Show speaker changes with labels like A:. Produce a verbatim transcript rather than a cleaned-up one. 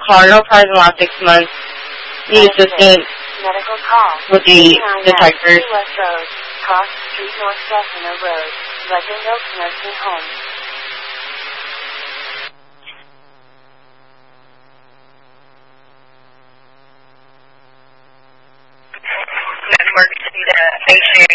A: car, no prize in the last six months. Need assistance
B: Medical call.
A: with the detectives.
B: West Road, Cross Street, North Bethany Road, Legend Oaks Nursing Home.
C: Network to the H A